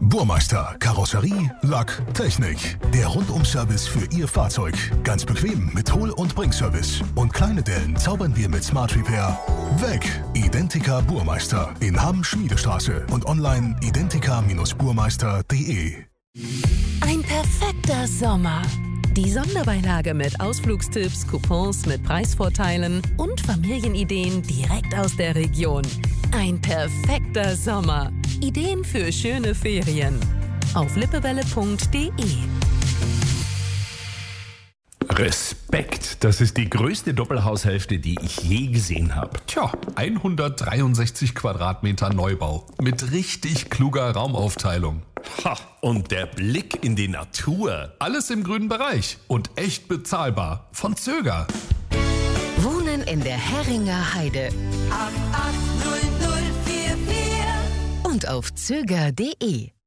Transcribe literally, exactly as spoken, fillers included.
Burmeister, Karosserie, Lack, Technik. Der Rundum-Service für Ihr Fahrzeug. Ganz bequem mit Hol- und Bringservice. Und kleine Dellen zaubern wir mit Smart Repair weg. Identica Burmeister in Hamm-Schmiedestraße und online identica Bindestrich burmeister punkt de. Ein perfekter Sommer. Die Sonderbeilage mit Ausflugstipps, Coupons mit Preisvorteilen und Familienideen direkt aus der Region. Ein perfekter Sommer. Ideen für schöne Ferien. Auf lippewelle punkt de. Respekt, das ist die größte Doppelhaushälfte, die ich je gesehen habe. Tja, hundertdreiundsechzig Quadratmeter Neubau mit richtig kluger Raumaufteilung. Ha, und der Blick in die Natur. Alles im grünen Bereich und echt bezahlbar. Von Zöger. Wohnen in der Herringer Heide. acht acht null null vier vier Und auf zöger punkt de.